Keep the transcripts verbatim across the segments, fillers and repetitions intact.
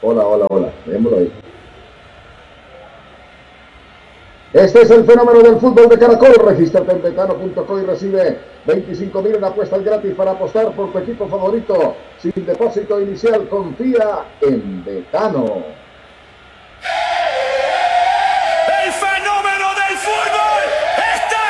Hola, hola, hola. Dejémoslo ahí. Este es el fenómeno del fútbol de Caracol. Regístrate en betano punto co y recibe veinticinco mil en apuestas gratis para apostar por tu equipo favorito. Sin depósito inicial, confía en Betano. ¡El fenómeno del fútbol está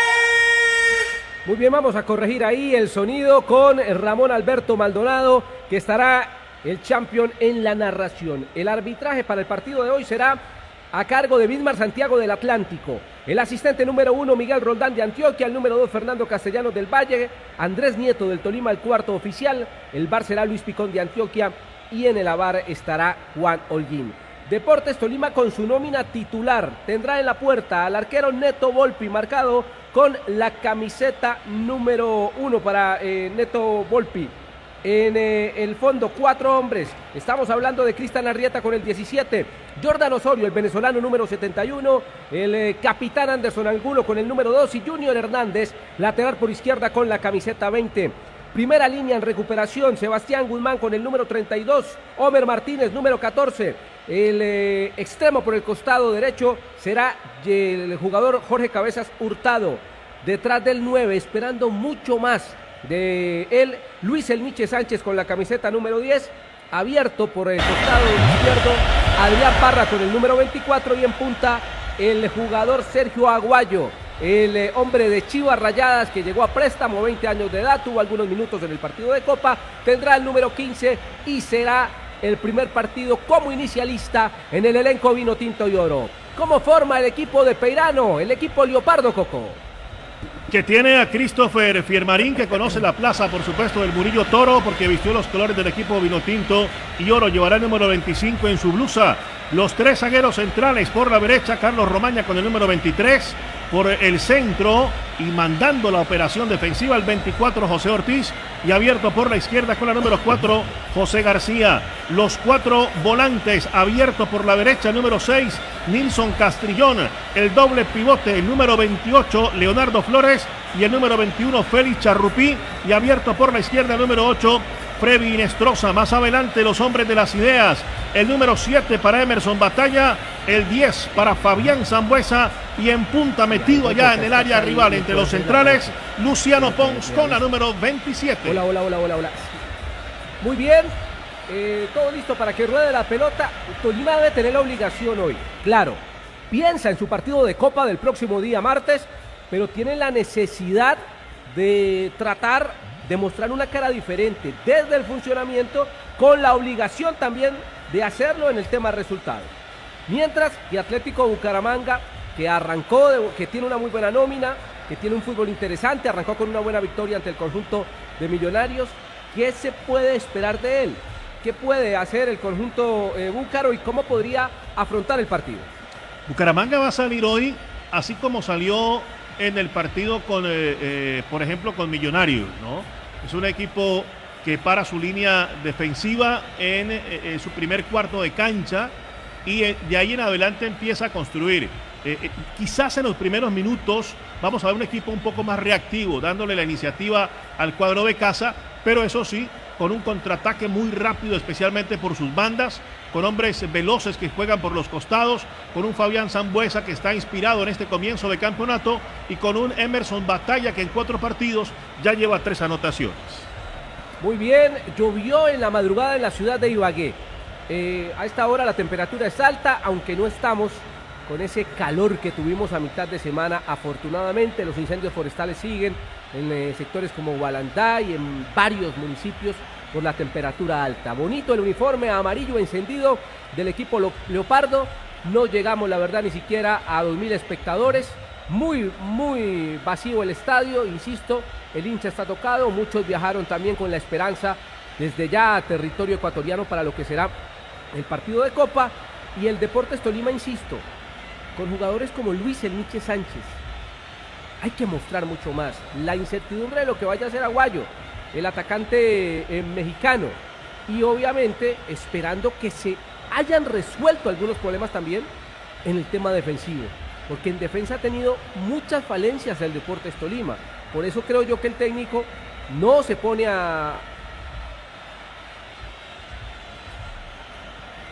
aquí! Muy bien, vamos a corregir ahí el sonido con Ramón Alberto Maldonado, que estará el champion en la narración. El arbitraje para el partido de hoy será a cargo de Bismar Santiago del Atlántico. El asistente número uno, Miguel Roldán de Antioquia. El número dos, Fernando Castellanos del Valle. Andrés Nieto del Tolima, el cuarto oficial. El bar será Luis Picón de Antioquia. Y en el A V A R estará Juan Holguín. Deportes Tolima con su nómina titular. Tendrá en la puerta al arquero Neto Volpi, marcado con la camiseta número uno para eh, Neto Volpi. En eh, el fondo, cuatro hombres. Estamos hablando de Cristian Arrieta con el diecisiete, Jordan Osorio, el venezolano número setenta y uno, el eh, capitán Anderson Angulo con el número dos y Junior Hernández, lateral por izquierda con la camiseta veinte. Primera línea en recuperación, Sebastián Guzmán con el número treinta y dos, Homer Martínez número catorce. El eh, extremo por el costado derecho será el jugador Jorge Cabezas Hurtado. Detrás del nueve, esperando mucho más de él, Luis Elmiche Sánchez con la camiseta número diez, abierto por el costado izquierdo, Adrián Parra con el número veinticuatro y en punta el jugador Sergio Aguayo, el eh, hombre de Chivas Rayadas que llegó a préstamo, veinte años de edad, tuvo algunos minutos en el partido de Copa, tendrá el número quince y será el primer partido como inicialista en el elenco vino tinto y oro. ¿Cómo forma el equipo de Peirano, el equipo Leopardo, Coco? Que tiene a Christopher Fiermarín, que conoce la plaza, por supuesto, del Murillo Toro, porque vistió los colores del equipo Vinotinto y Oro. Llevará el número veinticinco en su blusa. Los tres zagueros centrales por la derecha, Carlos Romaña con el número veintitrés. Por el centro y mandando la operación defensiva, el veinticuatro, José Ortiz. Y abierto por la izquierda con la número cuatro, José García. Los cuatro volantes, abierto por la derecha, el número seis, Nilson Castrillón. El doble pivote, el número veintiocho, Leonardo Flores. Y el número veintiuno, Félix Charrupí. Y abierto por la izquierda, el número ocho, Freddy Inestrosa. Más adelante, los hombres de las ideas. El número siete para Emerson Batalla. El diez para Fabián Zambuesa. Y en punta, metido allá en el área rival entre los centrales, Luciano Pons con la número veintisiete. Hola, hola, hola, hola, hola. Muy bien. Eh, todo listo para que ruede la pelota. Tolima debe tener la obligación hoy. Claro, piensa en su partido de Copa del próximo día martes, pero tiene la necesidad de tratar de mostrar una cara diferente desde el funcionamiento, con la obligación también de hacerlo en el tema resultado. Mientras que Atlético Bucaramanga, que arrancó, de, que tiene una muy buena nómina, que tiene un fútbol interesante, arrancó con una buena victoria ante el conjunto de Millonarios. ¿Qué se puede esperar de él? ¿Qué puede hacer el conjunto eh, búcaro y cómo podría afrontar el partido? Bucaramanga va a salir hoy, así como salió en el partido con, eh, eh, por ejemplo, con Millonarios, ¿no? Es un equipo que para su línea defensiva en, eh, en su primer cuarto de cancha y eh, de ahí en adelante empieza a construir. Eh, eh, quizás en los primeros minutos vamos a ver un equipo un poco más reactivo, dándole la iniciativa al cuadro de casa, pero eso sí, con un contraataque muy rápido, especialmente por sus bandas, con hombres veloces que juegan por los costados, con un Fabián Zambuesa que está inspirado en este comienzo de campeonato y con un Emerson Batalla que en cuatro partidos ya lleva tres anotaciones. Muy bien, llovió en la madrugada en la ciudad de Ibagué. Eh, a esta hora la temperatura es alta, aunque no estamos con ese calor que tuvimos a mitad de semana. Afortunadamente los incendios forestales siguen en eh, sectores como Gualandá y en varios municipios por la temperatura alta. Bonito el uniforme amarillo encendido del equipo Leopardo. No llegamos, la verdad, ni siquiera a dos mil espectadores. Muy, muy vacío el estadio, insisto, el hincha está tocado. Muchos viajaron también con la esperanza desde ya a territorio ecuatoriano para lo que será el partido de Copa. Y el Deportes Tolima, insisto, con jugadores como Luis Elmiche Sánchez, hay que mostrar mucho más. La incertidumbre de lo que vaya a hacer Aguayo, el atacante eh, mexicano, y obviamente esperando que se hayan resuelto algunos problemas también en el tema defensivo, porque en defensa ha tenido muchas falencias el Deportes Tolima. Por eso creo yo que el técnico no se pone a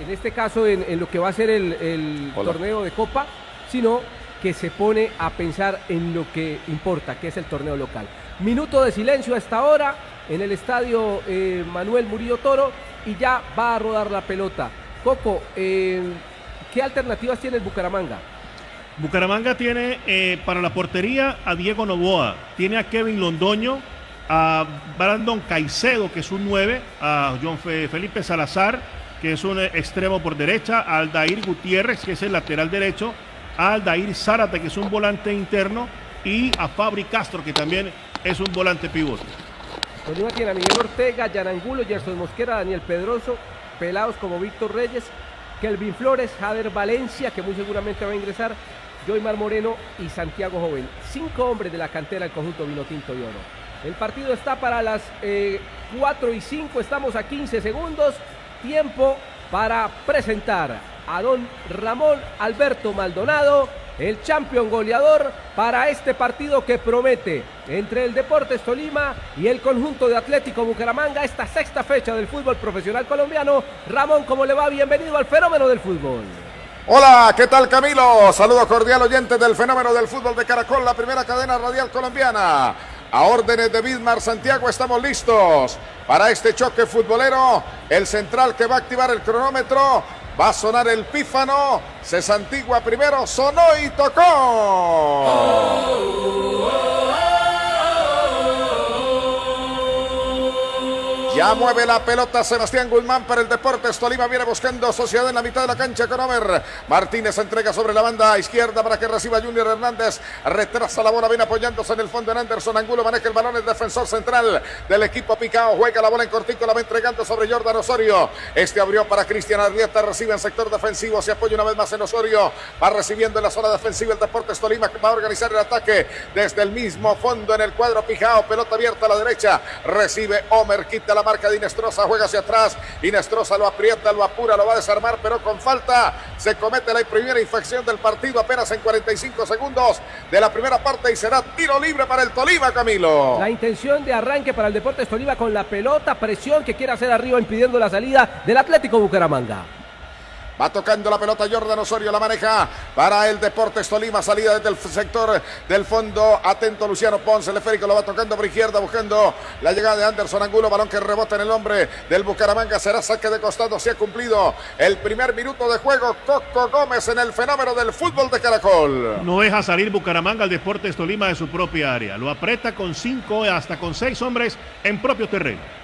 en este caso en, en lo que va a ser el, el torneo de Copa, sino que se pone a pensar en lo que importa, que es el torneo local. Minuto de silencio a esta hora en el estadio eh, Manuel Murillo Toro y ya va a rodar la pelota. Coco, eh, ¿qué alternativas tiene el Bucaramanga? Bucaramanga tiene eh, para la portería a Diego Noboa, tiene a Kevin Londoño, a Brandon Caicedo, que es un nueve, a John Felipe Salazar, que es un extremo por derecha, a Aldair Gutiérrez, que es el lateral derecho, a Aldair Zárate, que es un volante interno, y a Fabri Castro, que también es un volante pivote. Tolima tiene a Miguel Ortega, Jan Angulo, Gerson Mosquera, Daniel Pedroso, pelados como Víctor Reyes, Kelvin Flores, Jader Valencia, que muy seguramente va a ingresar, Joymar Moreno y Santiago Joven. Cinco hombres de la cantera del conjunto Vinotinto y Oro. El partido está para las eh, cuatro y cinco, estamos a quince segundos. Tiempo para presentar a don Ramón Alberto Maldonado, el campeón goleador para este partido que promete entre el Deportes Tolima y el conjunto de Atlético Bucaramanga, esta sexta fecha del fútbol profesional colombiano. Ramón, ¿cómo le va? Bienvenido al fenómeno del fútbol. Hola, ¿qué tal, Camilo? Saludo cordial, oyentes del fenómeno del fútbol de Caracol, la primera cadena radial colombiana. A órdenes de Bismar Santiago estamos listos para este choque futbolero. El central que va a activar el cronómetro. Va a sonar el pífano. Se santigua primero, sonó y tocó. Ya mueve la pelota Sebastián Guzmán para el Deportes Tolima. Viene buscando Sociedad en la mitad de la cancha con Omer Martínez. Entrega sobre la banda izquierda para que reciba Junior Hernández. Retrasa la bola, viene apoyándose en el fondo en Anderson Angulo. Maneja el balón el defensor central del equipo Picao. Juega la bola en cortico, la va entregando sobre Jordan Osorio. Este abrió para Cristian Arrieta. Recibe en sector defensivo. Se apoya una vez más en Osorio. Va recibiendo en la zona defensiva el Deportes Tolima, que va a organizar el ataque desde el mismo fondo en el cuadro Picao. Pelota abierta a la derecha. Recibe Omer, quita la marca de Inestrosa, juega hacia atrás, Inestrosa lo aprieta, lo apura, lo va a desarmar, pero con falta se comete la primera infracción del partido apenas en cuarenta y cinco segundos de la primera parte y será tiro libre para el Tolima, Camilo. La intención de arranque para el Deportes Tolima con la pelota, presión que quiere hacer arriba impidiendo la salida del Atlético Bucaramanga. Va tocando la pelota Jordan Osorio, la maneja para el Deportes Tolima, salida desde el sector del fondo, atento Luciano Ponce, el esférico lo va tocando por izquierda, buscando la llegada de Anderson Angulo, balón que rebota en el hombre del Bucaramanga, será saque de costado, se ha cumplido el primer minuto de juego. Coco Gómez en el fenómeno del fútbol de Caracol. No deja salir Bucaramanga al Deportes Tolima de su propia área, lo aprieta con cinco, hasta con seis hombres en propio terreno.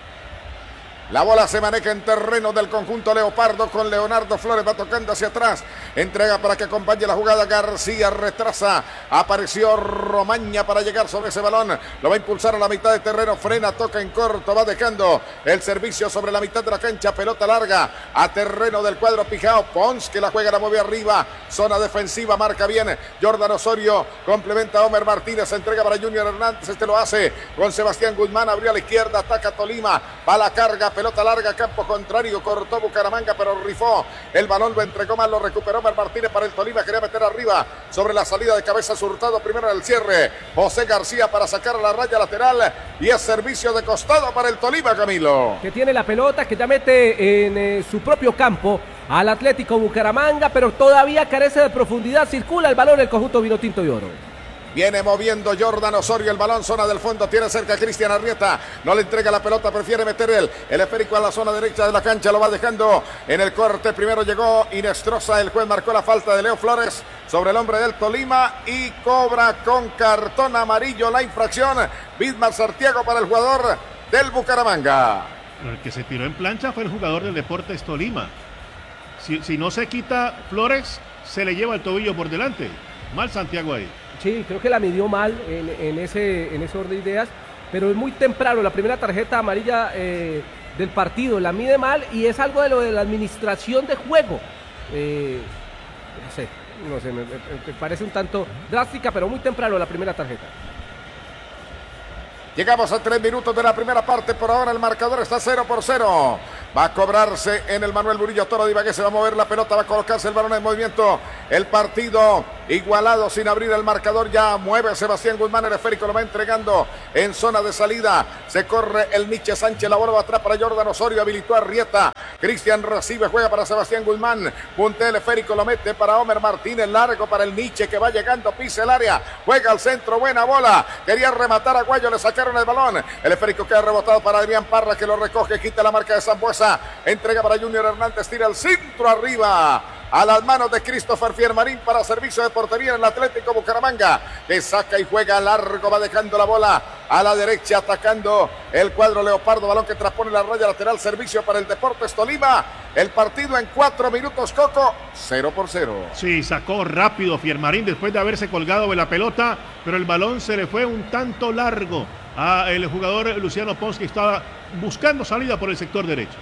La bola se maneja en terreno del conjunto Leopardo con Leonardo Flores, va tocando hacia atrás, entrega para que acompañe la jugada García, retrasa, apareció Romaña para llegar sobre ese balón, lo va a impulsar a la mitad de terreno, frena, toca en corto, va dejando el servicio sobre la mitad de la cancha, pelota larga a terreno del cuadro Pijao, Pons que la juega, la mueve arriba, zona defensiva, marca bien Jordan Osorio, complementa a Omer Martínez, entrega para Junior Hernández, este lo hace con Sebastián Guzmán, abrió a la izquierda, ataca Tolima, va a la carga, pelota larga, campo contrario, cortó Bucaramanga, pero rifó el balón, lo entregó mal, lo recuperó Mar Martínez para el Tolima, quería meter arriba sobre la salida de cabeza Hurtado, primero en el cierre, José García para sacar a la raya lateral y es servicio de costado para el Tolima, Camilo. Que tiene la pelota, que ya mete en eh, su propio campo al Atlético Bucaramanga, pero todavía carece de profundidad, circula el balón el conjunto Vinotinto y Oro. Viene moviendo Jordan Osorio el balón, zona del fondo, tiene cerca a Cristian Arrieta, no le entrega la pelota, prefiere meter él, el esférico a la zona derecha de la cancha, lo va dejando en el corte, primero llegó Inestrosa, el juez marcó la falta de Leo Flores sobre el hombre del Tolima y cobra con cartón amarillo la infracción, Bismar Santiago para el jugador del Bucaramanga. El que se tiró en plancha fue el jugador del Deportes Tolima, si, si no se quita Flores, se le lleva el tobillo por delante, mal Santiago ahí. Sí, creo que la midió mal en, en, ese, en ese orden de ideas, pero es muy temprano, la primera tarjeta amarilla eh, del partido, la mide mal y es algo de lo de la administración de juego. Eh, no sé, no sé, me, me, me parece un tanto drástica, pero muy temprano la primera tarjeta. Llegamos a tres minutos de la primera parte, por ahora el marcador está cero por cero. Va a cobrarse en el Manuel Murillo Toro de Ibagué, se va a mover la pelota, va a colocarse el balón en movimiento. El partido igualado sin abrir el marcador, ya mueve Sebastián Guzmán, el esférico lo va entregando en zona de salida. Se corre el Nietzsche Sánchez, la bola va atrás para Jordan Osorio, habilitó a Arrieta. Cristian recibe, juega para Sebastián Guzmán. Puntel esférico, lo mete para Homer Martínez. Largo para el Nietzsche que va llegando, pisa el área. Juega al centro, buena bola. Quería rematar a Guayo, le sacaron el balón. El esférico queda rebotado para Adrián Parra que lo recoge, quita la marca de Sambuesa. Entrega para Junior Hernández, tira el centro arriba. A las manos de Christopher Fiermarín para servicio de portería en el Atlético Bucaramanga. Que saca y juega largo, va dejando la bola a la derecha, atacando el cuadro leopardo. Balón que transpone la raya lateral, servicio para el Deportes Tolima. El partido en cuatro minutos, Coco, cero por cero. Sí, sacó rápido Fiermarín después de haberse colgado de la pelota, pero el balón se le fue un tanto largo a el jugador Luciano Pons, que estaba buscando salida por el sector derecho.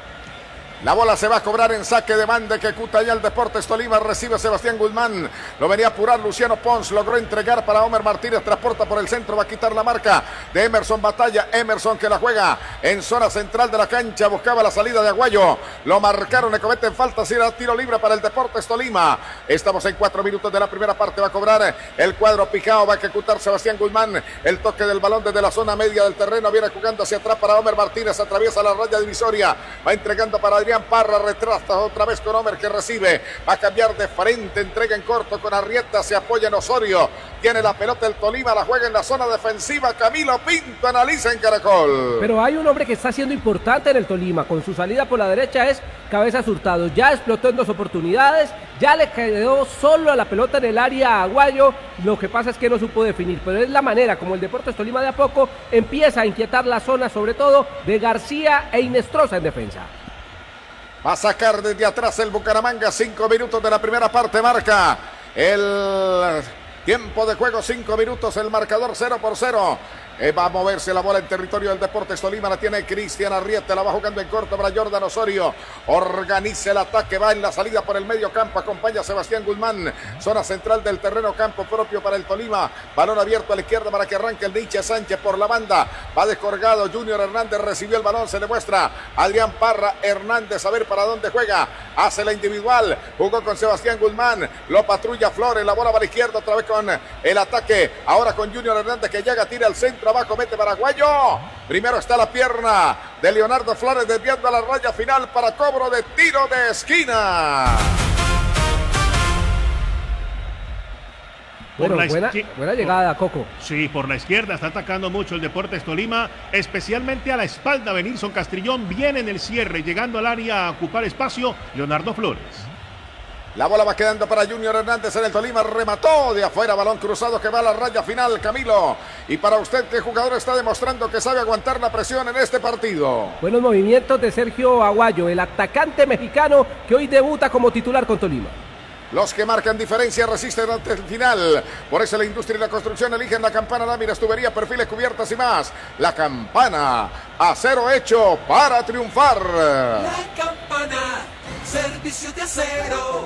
La bola se va a cobrar en saque de banda que ejecuta ya el Deportes Tolima. Recibe Sebastián Guzmán. Lo venía a apurar Luciano Pons. Logró entregar para Homer Martínez. Transporta por el centro. Va a quitar la marca de Emerson Batalla. Emerson que la juega en zona central de la cancha. Buscaba la salida de Aguayo. Lo marcaron. Le cometen falta. Si era tiro libre para el Deportes Tolima. Estamos en cuatro minutos de la primera parte. Va a cobrar el cuadro picado. Va a ejecutar Sebastián Guzmán. El toque del balón desde la zona media del terreno. Viene jugando hacia atrás para Homer Martínez. Atraviesa la raya divisoria. Va entregando para Adrián Parra, retrasa otra vez con Homer que recibe, va a cambiar de frente, entrega en corto con Arrieta, se apoya en Osorio, tiene la pelota el Tolima, la juega en la zona defensiva. Camilo Pinto analiza en Caracol. Pero hay un hombre que está siendo importante en el Tolima, con su salida por la derecha es Cabezas Hurtado, ya explotó en dos oportunidades, ya le quedó solo a la pelota en el área a Aguayo, lo que pasa es que no supo definir, pero es la manera como el Deportes Tolima de a poco empieza a inquietar la zona, sobre todo de García e Inestrosa en defensa. Va a sacar desde atrás el Bucaramanga. Cinco minutos de la primera parte. Marca el tiempo de juego. Cinco minutos. El marcador cero por cero. Eh, va a moverse la bola en territorio del Deportes Tolima. La tiene Cristian Arrieta. La va jugando en corto para Jordan Osorio. Organiza el ataque. Va en la salida por el medio campo. Acompaña a Sebastián Guzmán. Zona central del terreno. Campo propio para el Tolima. Balón abierto a la izquierda para que arranque el Nietzsche Sánchez por la banda. Va descolgado. Junior Hernández recibió el balón. Se le muestra Adrián Parra. Hernández a ver para dónde juega. Hace la individual. Jugó con Sebastián Guzmán. Lo patrulla Flores. La bola va a la izquierda. Otra vez con el ataque. Ahora con Junior Hernández que llega. Tira al centro. Abajo mete para Aguayo. Primero está la pierna de Leonardo Flores desviando a la raya final para cobro de tiro de esquina. Bueno, buena, buena llegada, Coco. Sí, por la izquierda está atacando mucho el Deportes Tolima, especialmente a la espalda de Nilson Castrillón. Viene en el cierre, llegando al área a ocupar espacio Leonardo Flores. La bola va quedando para Junior Hernández en el Tolima. Remató de afuera, balón cruzado que va a la raya final, Camilo. Y para usted, ¿qué jugador está demostrando que sabe aguantar la presión en este partido? Buenos movimientos de Sergio Aguayo, el atacante mexicano que hoy debuta como titular con Tolima. Los que marcan diferencia resisten ante el final. Por eso la industria y la construcción eligen la Campana, láminas, tubería, perfiles, cubiertas y más. La Campana, acero hecho para triunfar. La Campana, servicio de acero.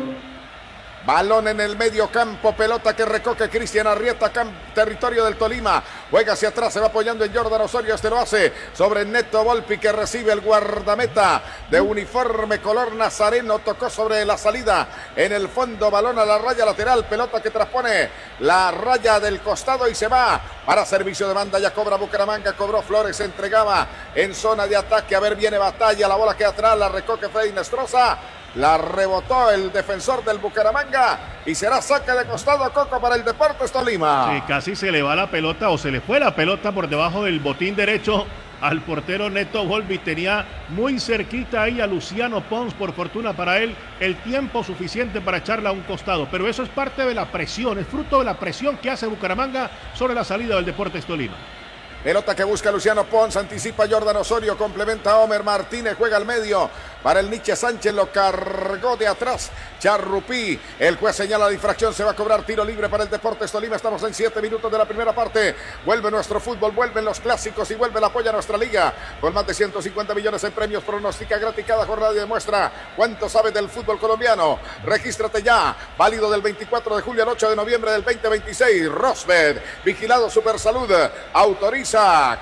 Balón en el medio campo, pelota que recoge Cristian Arrieta, territorio del Tolima. Juega hacia atrás, se va apoyando en Jordan Osorio, este lo hace sobre Neto Volpi que recibe el guardameta de uniforme color nazareno. Tocó sobre la salida en el fondo, balón a la raya lateral, pelota que transpone la raya del costado y se va para servicio de banda. Ya cobra Bucaramanga, cobró Flores, se entregaba en zona de ataque. A ver, viene Batalla, la bola queda atrás, la recoge Freddy Inestrosa. La rebotó el defensor del Bucaramanga y será saque de costado, Coco, para el Deportes Tolima. Sí, casi se le va la pelota o se le fue la pelota por debajo del botín derecho al portero Neto Volpi. Tenía muy cerquita ahí a Luciano Pons, por fortuna para él, el tiempo suficiente para echarla a un costado. Pero eso es parte de la presión, es fruto de la presión que hace Bucaramanga sobre la salida del Deportes Tolima. Pelota que busca Luciano Pons, anticipa Jordan Osorio, complementa a Homer Martínez, juega al medio para el Nietzsche Sánchez, lo cargó de atrás Charrupí. El juez señala la infracción, se va a cobrar tiro libre para el Deportes Tolima. Estamos en siete minutos de la primera parte. Vuelve nuestro fútbol, vuelven los clásicos y vuelve el apoyo a nuestra liga. Con más de ciento cincuenta millones en premios, pronostica gratis cada jornada y demuestra cuánto sabe del fútbol colombiano. Regístrate ya, válido del veinticuatro de julio al ocho de noviembre del veinte veintiséis. Rosbed, vigilado Supersalud, autoriza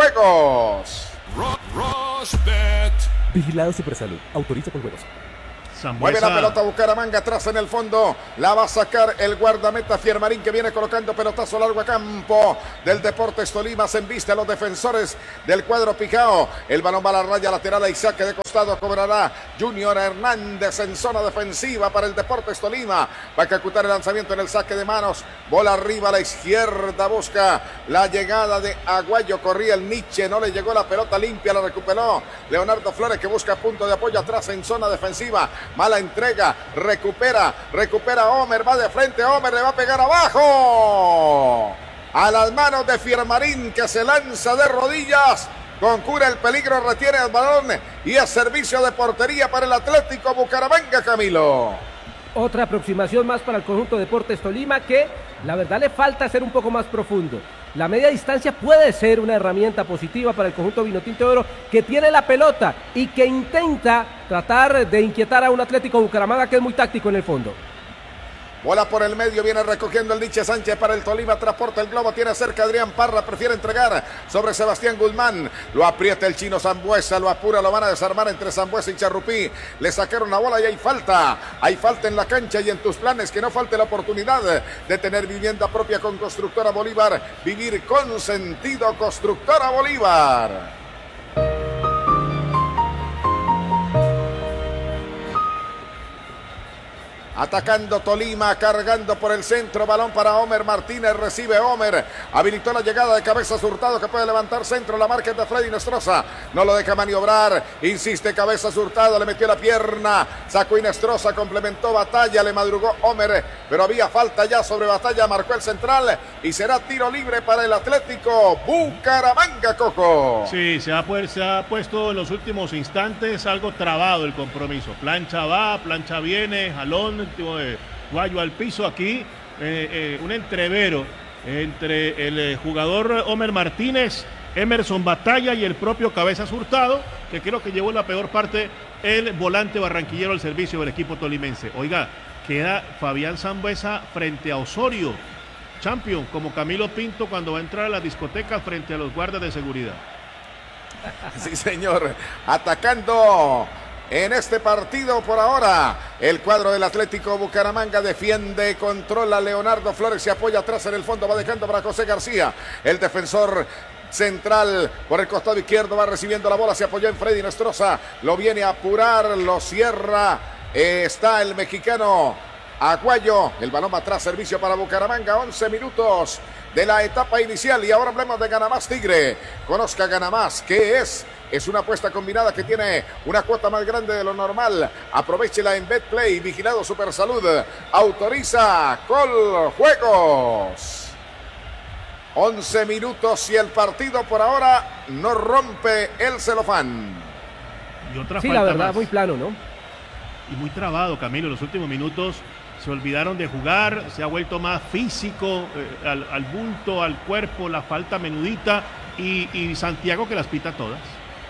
Coljuegos. Vigilado Supersalud, autoriza Coljuegos. Zambuesa. Mueve la pelota Bucaramanga atrás en el fondo. La va a sacar el guardameta Fiermarín, que viene colocando pelotazo largo a campo del Deportes Tolima. Se embiste a los defensores del cuadro Pijao. El balón va a la raya lateral y saque de costado. Cobrará Junior Hernández en zona defensiva para el Deportes Tolima. Va a ejecutar el lanzamiento en el saque de manos. Bola arriba a la izquierda. Busca la llegada de Aguayo. Corría el Nietzsche. No le llegó la pelota limpia. La recuperó Leonardo Flores, que busca punto de apoyo atrás en zona defensiva. Mala entrega, recupera, recupera Homer, va de frente, Homer le va a pegar abajo. A las manos de Fiermarín, que se lanza de rodillas, concura el peligro, retiene el balón y es servicio de portería para el Atlético Bucaramanga, Camilo. Otra aproximación más para el conjunto Deportes Tolima, que la verdad le falta ser un poco más profundo. La media distancia puede ser una herramienta positiva para el conjunto Vinotinto de Oro, que tiene la pelota y que intenta tratar de inquietar a un Atlético Bucaramanga que es muy táctico en el fondo. Bola por el medio, viene recogiendo el Nietzsche Sánchez para el Tolima, transporta el globo, tiene cerca Adrián Parra, prefiere entregar sobre Sebastián Guzmán, lo aprieta el chino Zambuesa, lo apura, lo van a desarmar entre Zambuesa y Charrupí, le sacaron la bola y hay falta, hay falta en la cancha y en tus planes que no falte la oportunidad de tener vivienda propia con Constructora Bolívar, vivir con sentido Constructora Bolívar. Atacando Tolima, cargando por el centro, balón para Homer Martínez, recibe Homer, habilitó la llegada de Cabezas Hurtado, que puede levantar centro, la marca es de Freddy Nostroza, no lo deja maniobrar, insiste Cabezas Hurtado, le metió la pierna, sacó Inestrosa, complementó Batalla, le madrugó Homer, pero había falta ya sobre Batalla, marcó el central y será tiro libre para el Atlético Bucaramanga, Coco. Sí, se ha, pues, se ha puesto en los últimos instantes algo trabado el compromiso, plancha va, plancha viene, jalón, de Guayo al piso aquí, eh, eh, un entrevero entre el eh, jugador Homer Martínez, Emerson Batalla y el propio Cabezas Hurtado, que creo que llevó la peor parte el volante barranquillero al servicio del equipo tolimense. Oiga, queda Fabián Zambuesa frente a Osorio, champion, como Camilo Pinto cuando va a entrar a la discoteca frente a los guardas de seguridad. Sí, señor, atacando en este partido por ahora. El cuadro del Atlético Bucaramanga defiende, controla Leonardo Flores, se apoya atrás en el fondo, va dejando para José García, el defensor central por el costado izquierdo, va recibiendo la bola, se apoyó en Freddy Nostroza, lo viene a apurar, lo cierra, eh, está el mexicano Aguayo, el balón va atrás, servicio para Bucaramanga, once minutos de la etapa inicial y ahora hablemos de Ganamás Tigre. Conozca Ganamás, ¿qué es? Es una apuesta combinada que tiene una cuota más grande de lo normal. Aprovéchela en BetPlay, vigilado Supersalud, autoriza Coljuegos. once minutos y el partido por ahora no rompe el celofán. Y otra sí, falta la verdad, más. muy plano, ¿no? Y muy trabado, Camilo, los últimos minutos se olvidaron de jugar, se ha vuelto más físico, eh, al, al bulto, al cuerpo, la falta menudita y, y Santiago que las pita todas.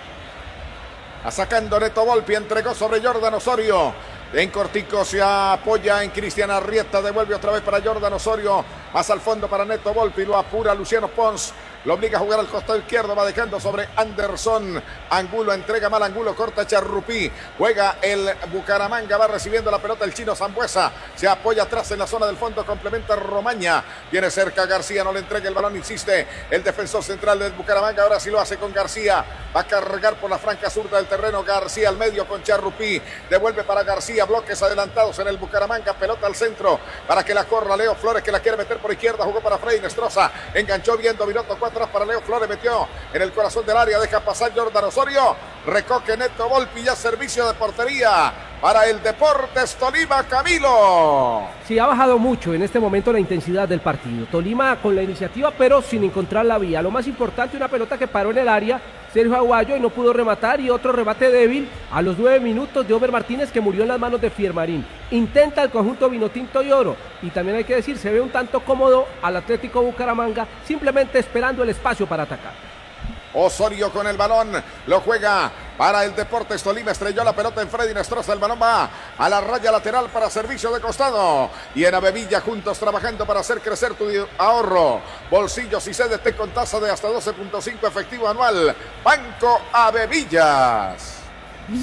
A sacando Neto Volpi, entregó sobre Jordan Osorio. En cortico se apoya en Cristian Arrieta, devuelve otra vez para Jordan Osorio, más al fondo para Neto Volpi, lo apura Luciano Pons, lo obliga a jugar al costado izquierdo, va dejando sobre Anderson, Angulo, entrega mal Angulo, corta Charrupí, juega el Bucaramanga, va recibiendo la pelota el chino Zambuesa, se apoya atrás en la zona del fondo, complementa Romaña, viene cerca García, no le entrega el balón, insiste el defensor central del Bucaramanga, ahora sí lo hace con García, va a cargar por la franca zurda del terreno, García al medio con Charrupí, devuelve para García, bloques adelantados en el Bucaramanga, pelota al centro para que la corra Leo Flores, que la quiere meter por izquierda, jugó para Freddy Nestroza, enganchó bien, dominó, tocó atrás para Leo Flores, metió en el corazón del área, deja pasar Jordan Osorio, recoge Neto Volpi, ya servicio de portería para el Deportes Tolima, Camilo. Sí, ha bajado mucho en este momento la intensidad del partido. Tolima con la iniciativa, pero sin encontrar la vía. Lo más importante, una pelota que paró en el área, Sergio Aguayo, y no pudo rematar, y otro remate débil a los nueve minutos de Homer Martínez, que murió en las manos de Fiermarín. Intenta el conjunto Vinotinto y Oro, y también hay que decir, se ve un tanto cómodo al Atlético Bucaramanga, simplemente esperando el espacio para atacar. Osorio con el balón, lo juega para el Deportes Tolima, estrelló la pelota en Freddy Nestroza, el balón va a la raya lateral para servicio de costado, y en Avevilla juntos trabajando para hacer crecer tu ahorro, bolsillos y C D T con tasa de hasta doce punto cinco efectivo anual, Banco Avevillas.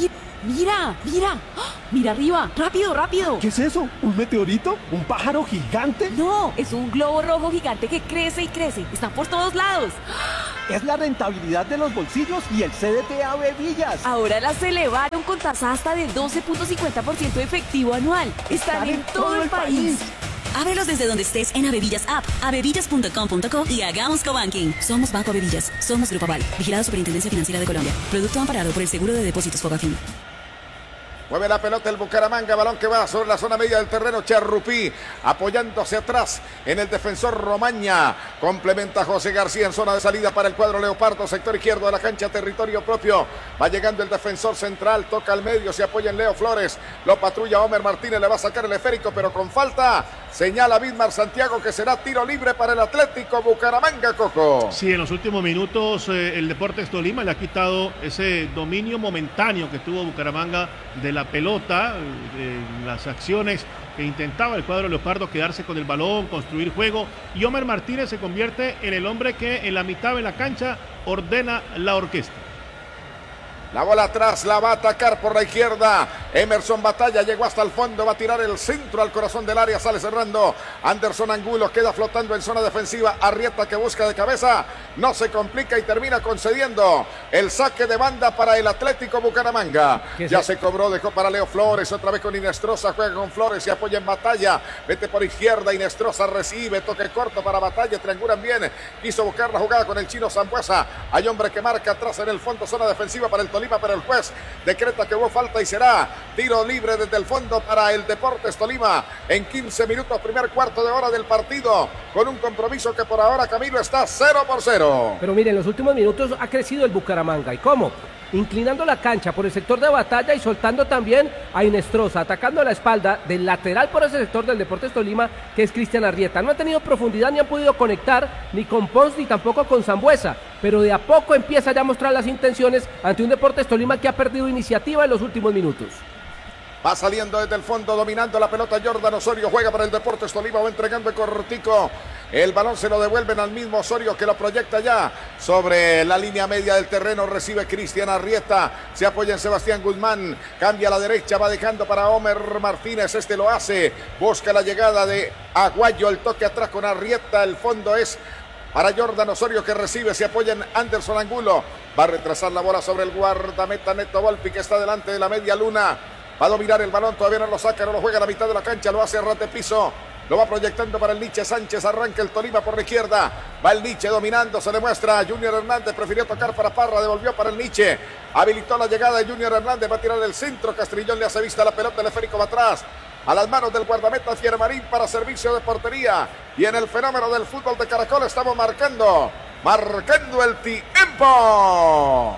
Mira, mira, ¡ah! Mira arriba, rápido, rápido. ¿Qué es eso? ¿Un meteorito? ¿Un pájaro gigante? No, es un globo rojo gigante que crece y crece. Está por todos lados. Es la rentabilidad de los bolsillos y el C D T A Bevillas. Ahora las elevaron con tasa hasta del doce punto cincuenta por ciento efectivo anual. Están, Están en, en todo, todo el país. país. Ábrelos desde donde estés en Abevillas App, abevillas punto com punto co y hagamos cobanking. Somos Banco Abevillas. Somos Grupo Aval. Vigilado Superintendencia Financiera de Colombia. Producto amparado por el Seguro de Depósitos Fogafín. Mueve la pelota el Bucaramanga, balón que va sobre la zona media del terreno. Charrupí apoyándose atrás en el defensor Romaña. Complementa José García en zona de salida para el cuadro Leopardo, sector izquierdo de la cancha, territorio propio. Va llegando el defensor central, toca al medio, se apoya en Leo Flores. Lo patrulla Homer Martínez, le va a sacar el esférico, pero con falta. Señala Bismar Santiago que será tiro libre para el Atlético Bucaramanga, Coco. Sí, en los últimos minutos eh, el Deportes Tolima le ha quitado ese dominio momentáneo que tuvo Bucaramanga de la pelota, eh, las acciones que intentaba el cuadro Leopardo, quedarse con el balón, construir juego, y Homer Martínez se convierte en el hombre que en la mitad de la cancha ordena la orquesta. La bola atrás, la va a atacar por la izquierda. Emerson Batalla llegó hasta el fondo, va a tirar el centro al corazón del área, sale cerrando. Anderson Angulo queda flotando en zona defensiva. Arrieta que busca de cabeza, no se complica y termina concediendo el saque de banda para el Atlético Bucaramanga. Ya se cobró, dejó para Leo Flores, otra vez con Inestrosa, juega con Flores, se apoya en Batalla. Vete por izquierda, Inestrosa recibe, toque corto para Batalla, triangulan bien. Quiso buscar la jugada con el chino Zambuesa. Hay hombre que marca atrás en el fondo, zona defensiva para el Tolima. Pero el juez decreta que hubo falta y será tiro libre desde el fondo para el Deportes Tolima en quince minutos, primer cuarto de hora del partido, con un compromiso que por ahora, Camilo, está cero por cero. Pero miren, en los últimos minutos ha crecido el Bucaramanga. ¿Y cómo? Inclinando la cancha por el sector de Batalla y soltando también a Inestrosa, atacando la espalda del lateral por ese sector del Deportes Tolima, que es Cristian Arrieta. No han tenido profundidad ni han podido conectar ni con Pons ni tampoco con Zambuesa, pero de a poco empieza ya a mostrar las intenciones ante un Deportes Tolima que ha perdido iniciativa en los últimos minutos. Va saliendo desde el fondo, dominando la pelota Jordan Osorio, juega para el Deportes Tolima, va entregando el cortico. El balón se lo devuelven al mismo Osorio que lo proyecta ya sobre la línea media del terreno. Recibe Cristian Arrieta, se apoya en Sebastián Guzmán, cambia a la derecha, va dejando para Homer Martínez, este lo hace, busca la llegada de Aguayo, el toque atrás con Arrieta, el fondo es para Jordan Osorio que recibe, se apoya en Anderson Angulo, va a retrasar la bola sobre el guardameta Neto Volpi que está delante de la media luna. Va a dominar el balón, todavía no lo saca, no lo juega a la mitad de la cancha, lo hace a ras de piso. Lo va proyectando para el Nietzsche Sánchez, arranca el Tolima por la izquierda. Va el Nietzsche dominando, se le muestra a Junior Hernández, prefirió tocar para Parra, devolvió para el Nietzsche. Habilitó la llegada de Junior Hernández, va a tirar el centro, Castrillón le hace vista a la pelota, el esférico va atrás. A las manos del guardameta Fiermarín para servicio de portería. Y en el fenómeno del fútbol de Caracol estamos marcando, marcando el tiempo.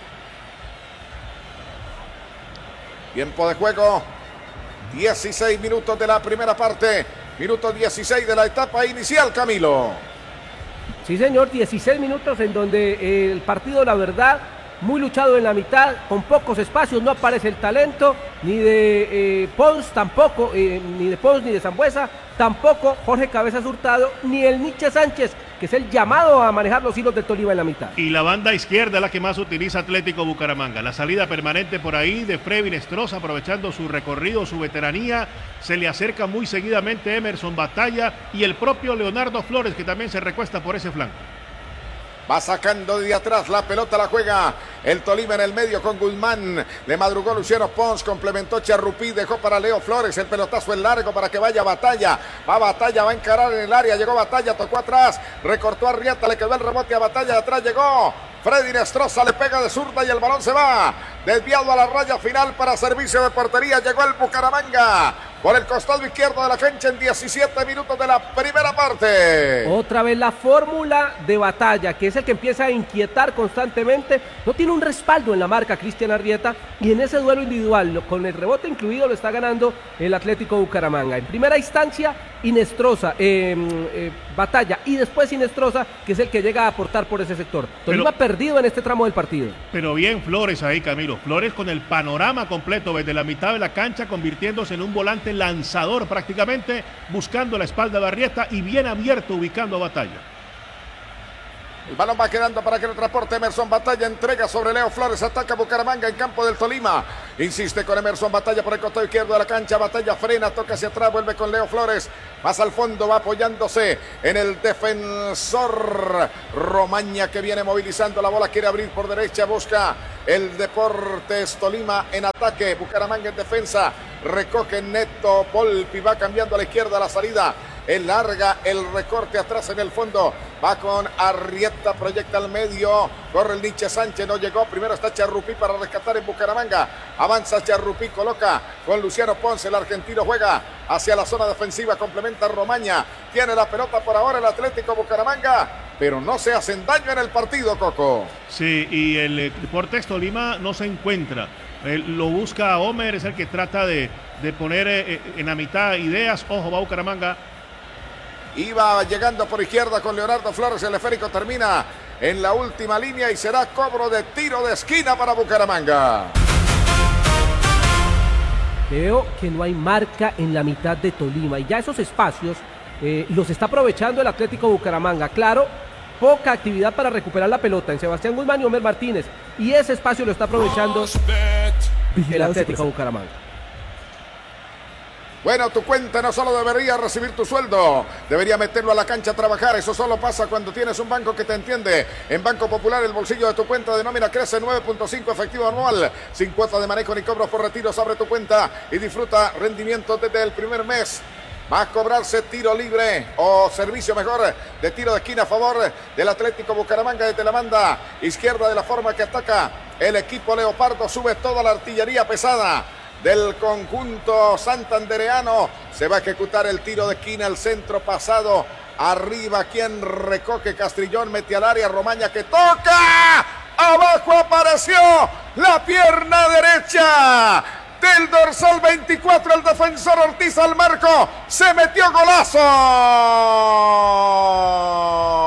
Tiempo de juego, dieciséis minutos de la primera parte, minuto dieciséis de la etapa inicial, Camilo. Sí, señor, dieciséis minutos en donde el partido, la verdad, muy luchado en la mitad, con pocos espacios, no aparece el talento, ni de eh, Pons tampoco, eh, ni de Pons ni de Zambuesa, tampoco Jorge Cabezas Hurtado, ni el Nietzsche Sánchez, que es el llamado a manejar los hilos del Tolima en la mitad. Y la banda izquierda es la que más utiliza Atlético Bucaramanga. La salida permanente por ahí de Freddy Inestrosa, aprovechando su recorrido, su veteranía. Se le acerca muy seguidamente Emerson Batalla y el propio Leonardo Flores, que también se recuesta por ese flanco. Va sacando de atrás, la pelota la juega el Tolima en el medio con Guzmán. Le madrugó Luciano Pons, complementó Charrupí, dejó para Leo Flores. El pelotazo es largo para que vaya Batalla. Va Batalla, va a encarar en el área. Llegó Batalla, tocó atrás, recortó a Arrieta, le quedó el rebote a Batalla. De atrás llegó Freddy Inestrosa, le pega de zurda y el balón se va desviado a la raya final para servicio de portería. Llegó el Bucaramanga por el costado izquierdo de la cancha en diecisiete minutos de la primera parte. Otra vez la fórmula de Batalla, que es el que empieza a inquietar constantemente. No tiene un respaldo en la marca Cristian Arrieta, y en ese duelo individual, con el rebote incluido, lo está ganando el Atlético Bucaramanga. En primera instancia, Inestrosa, eh, eh, Batalla, y después Inestrosa, que es el que llega a aportar por ese sector. Tolima pero, perdido en este tramo del partido. Pero bien Flores ahí, Camilo. Flores con el panorama completo desde la mitad de la cancha, convirtiéndose en un volante lanzador prácticamente, buscando la espalda de Arrieta y bien abierto, ubicando a Batalla. El balón va quedando para que lo transporte Emerson Batalla, entrega sobre Leo Flores, ataca Bucaramanga en campo del Tolima. Insiste con Emerson, batalla por el costado izquierdo de la cancha, batalla, frena, toca hacia atrás, vuelve con Leo Flores, más al fondo, va apoyándose en el defensor Romaña, que viene movilizando la bola, quiere abrir por derecha, busca el Deportes Tolima en ataque, Bucaramanga en defensa, recoge Neto Volpi, va cambiando a la izquierda la salida, el larga, el recorte atrás en el fondo, va con Arrieta, proyecta al medio, corre el Nietzsche Sánchez, no llegó, primero está Charrupí para rescatar en Bucaramanga, avanza Charrupí, coloca con Luciano Ponce, el argentino juega hacia la zona defensiva, complementa Romaña, tiene la pelota por ahora el Atlético Bucaramanga, pero no se hacen daño en el partido, Coco. Sí, y el eh, Deportes Tolima no se encuentra, eh, lo busca Homer, es el que trata de, de poner eh, en la mitad ideas, ojo, va Bucaramanga. Iba llegando por izquierda con Leonardo Flores, el esférico termina en la última línea y será cobro de tiro de esquina para Bucaramanga. Veo que no hay marca en la mitad de Tolima y ya esos espacios eh, los está aprovechando el Atlético Bucaramanga. Claro, poca actividad para recuperar la pelota en Sebastián Guzmán y Homer Martínez, y ese espacio lo está aprovechando el Atlético Bucaramanga. Bueno, tu cuenta no solo debería recibir tu sueldo, debería meterlo a la cancha a trabajar. Eso solo pasa cuando tienes un banco que te entiende. En Banco Popular el bolsillo de tu cuenta de nómina crece nueve punto cinco efectivo anual. Sin cuota de manejo ni cobros por retiros. Abre tu cuenta y disfruta rendimiento desde el primer mes. Va a cobrarse tiro libre o servicio mejor de tiro de esquina a favor del Atlético Bucaramanga desde la banda izquierda, de la forma que ataca el equipo leopardo. Sube toda la artillería pesada del conjunto santandereano. Se va a ejecutar el tiro de esquina, el centro pasado arriba, quien recoge Castrillón, mete al área, Romaña que toca, abajo apareció la pierna derecha del dorsal veinticuatro, el defensor Ortiz al marco, se metió golazo.